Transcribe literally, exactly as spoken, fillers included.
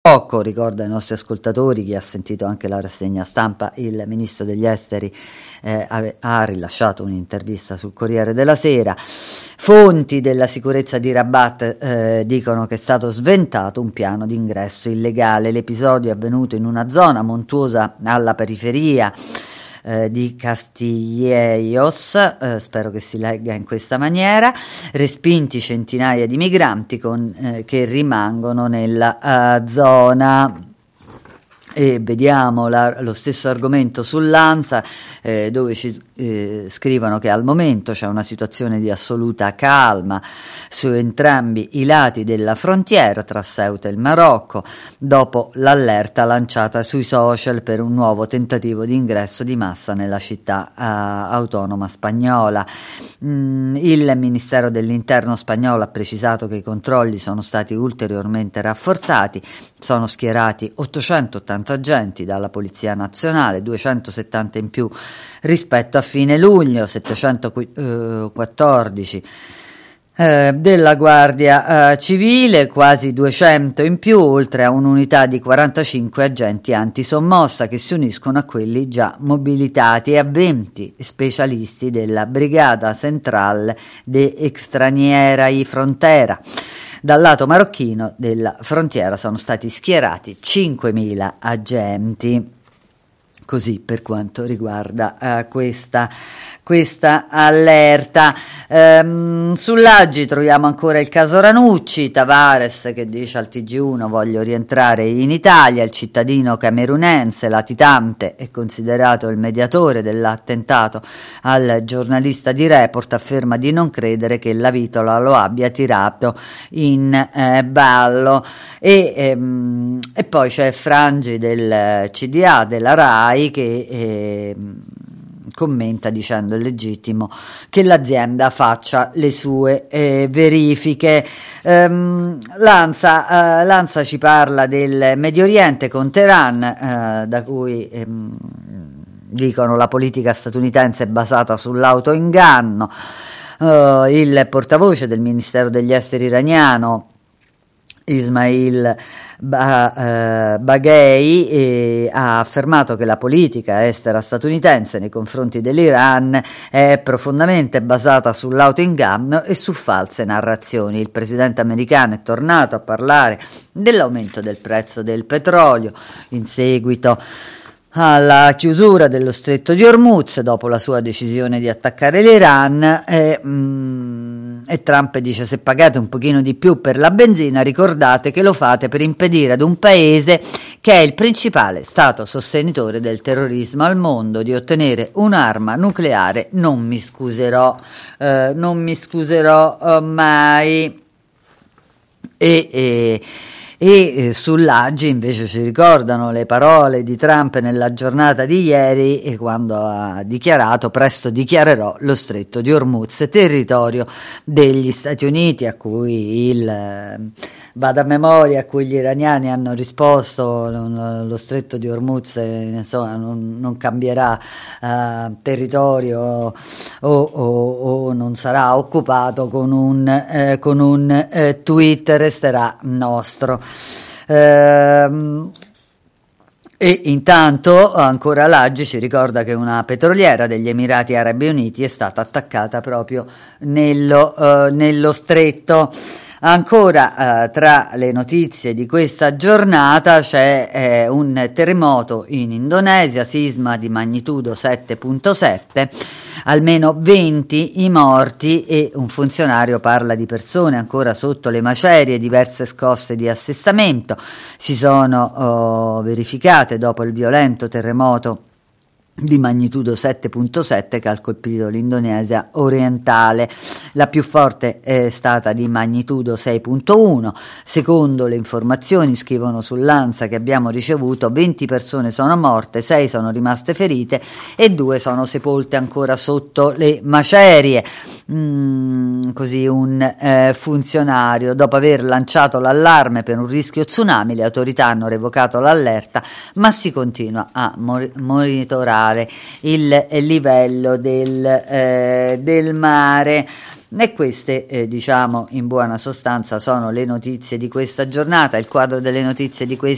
Marocco. Ricorda ai nostri ascoltatori, chi ha sentito anche la rassegna stampa, il ministro degli esteri eh, ave, ha rilasciato un'intervista sul Corriere della Sera. Fonti della sicurezza di Rabat eh, dicono che è stato sventato un piano di ingresso illegale. L'episodio è avvenuto in una zona montuosa alla periferia Eh, di Castilleos, eh, spero che si legga in questa maniera, respinti centinaia di migranti con, eh, che rimangono nella uh, zona. E vediamo la, lo stesso argomento sull'Ansa, eh, dove ci eh, scrivono che al momento c'è una situazione di assoluta calma su entrambi i lati della frontiera tra Ceuta e il Marocco, dopo l'allerta lanciata sui social per un nuovo tentativo di ingresso di massa nella città eh, autonoma spagnola. Mm, il Ministero dell'Interno spagnolo ha precisato che i controlli sono stati ulteriormente rafforzati, sono schierati ottocentottanta agenti dalla Polizia Nazionale, duecentosettanta in più rispetto a fine luglio, settecentoquattordici eh, della Guardia eh, Civile, quasi duecento in più, oltre a un'unità di quarantacinque agenti antisommossa che si uniscono a quelli già mobilitati e a venti specialisti della Brigada Central de Extraniera y Frontera. Dal lato marocchino della frontiera sono stati schierati cinquemila agenti. Così per quanto riguarda uh, questa, questa allerta. Ehm, Sull'Aggi troviamo ancora il caso Ranucci, Tavares che dice al T G uno voglio rientrare in Italia, il cittadino camerunense latitante è considerato il mediatore dell'attentato al giornalista di Report, afferma di non credere che la Vitola lo abbia tirato in eh, ballo. E, ehm, e poi c'è Frangi del C D A, della RAI, che eh, commenta dicendo è legittimo che l'azienda faccia le sue eh, verifiche. Um, L'Ansa, uh, L'Ansa ci parla del Medio Oriente con Teheran, uh, da cui um, dicono la politica statunitense è basata sull'autoinganno. Uh, il portavoce del Ministero degli Esteri iraniano Ismail Ba, eh, Baghei eh, ha affermato che la politica estera statunitense nei confronti dell'Iran è profondamente basata sull'autoinganno e su false narrazioni. Il presidente americano è tornato a parlare dell'aumento del prezzo del petrolio in seguito alla chiusura dello stretto di Hormuz dopo la sua decisione di attaccare l'Iran e, mm, e Trump dice se pagate un pochino di più per la benzina ricordate che lo fate per impedire ad un paese che è il principale stato sostenitore del terrorismo al mondo di ottenere un'arma nucleare. Non mi scuserò, eh, non mi scuserò eh, mai. E, e E eh, sull'Aggi invece ci ricordano le parole di Trump nella giornata di ieri e quando ha dichiarato presto dichiarerò lo stretto di Hormuz territorio degli Stati Uniti, a cui il eh, vada a memoria a cui gli iraniani hanno risposto lo, lo stretto di Hormuz eh, insomma non, non cambierà eh, territorio o, o, o non sarà occupato con un, eh, con un eh, tweet, resterà nostro. Ehm, e intanto ancora l'Aggi ci ricorda che una petroliera degli Emirati Arabi Uniti è stata attaccata proprio nello, eh, nello stretto. Ancora eh, tra le notizie di questa giornata c'è eh, un terremoto in Indonesia, sisma di magnitudo sette virgola sette, almeno venti i morti e un funzionario parla di persone ancora sotto le macerie, diverse scosse di assestamento si sono oh, verificate dopo il violento terremoto di magnitudo sette virgola sette che ha colpito l'Indonesia orientale. La più forte è stata di magnitudo sei virgola uno. Secondo le informazioni, scrivono sull'Ansa che abbiamo ricevuto, venti persone sono morte, sei sono rimaste ferite e due sono sepolte ancora sotto le macerie. Mm, così un eh, funzionario, dopo aver lanciato l'allarme per un rischio tsunami, le autorità hanno revocato l'allerta, ma si continua a mor- monitorare il livello del, eh, del mare. E queste eh, diciamo in buona sostanza sono le notizie di questa giornata. Il quadro delle notizie di questa